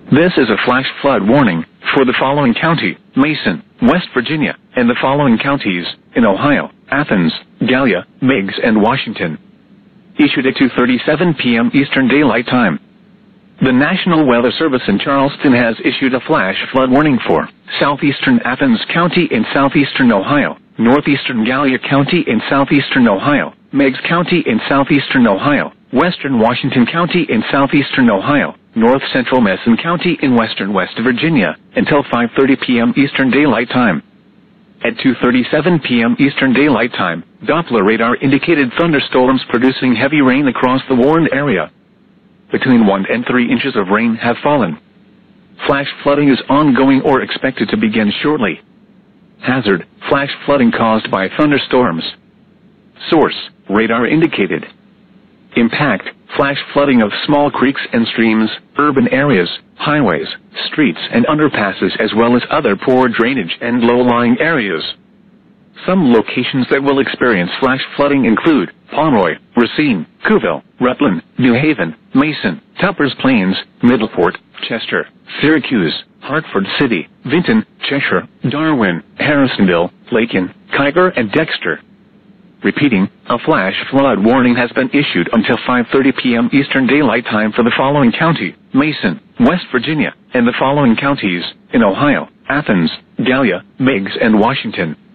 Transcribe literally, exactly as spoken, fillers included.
This is a flash flood warning for the following county: Mason, West Virginia, and the following counties in Ohio: Athens, Gallia, Meigs, and Washington. Issued at two thirty-seven p m Eastern Daylight Time. The National Weather Service in Charleston has issued a flash flood warning for southeastern Athens County in southeastern Ohio, northeastern Gallia County in southeastern Ohio, Meigs County in southeastern Ohio, western Washington County in southeastern Ohio, north central Mason County in western West Virginia, until five thirty p m Eastern Daylight Time. At two thirty-seven p m Eastern Daylight Time, Doppler radar indicated thunderstorms producing heavy rain across the warned area. Between one and three inches of rain have fallen. Flash flooding is ongoing or expected to begin shortly. Hazard: flash flooding caused by thunderstorms. Source: radar indicated. Impact: flash flooding of small creeks and streams, urban areas, highways, streets and underpasses, as well as other poor drainage and low-lying areas. Some locations that will experience flash flooding include Pomeroy, Racine, Couville, Rutland, New Haven, Mason, Tuppers Plains, Middleport, Chester, Syracuse, Hartford City, Vinton, Cheshire, Darwin, Harrisonville, Lakin, Kiger, and Dexter. Repeating, a flash flood warning has been issued until five thirty p m Eastern Daylight Time for the following county: Mason, West Virginia, and the following counties in Ohio: Athens, Gallia, Meigs, and Washington.